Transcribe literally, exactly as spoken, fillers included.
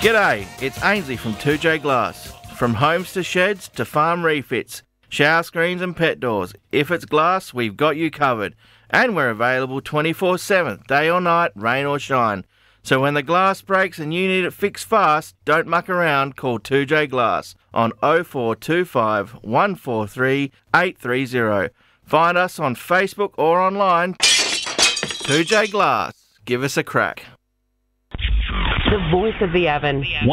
G'day, it's Ainsley from two J Glass. From homes to sheds to farm refits, shower screens and pet doors. If it's glass, we've got you covered. And we're available twenty-four seven, day or night, rain or shine. So when the glass breaks and you need it fixed fast, don't muck around, call two J Glass on oh four two five, one four three, eight three zero. Find us on Facebook or online. two J Glass. Give us a crack. The voice of the oven.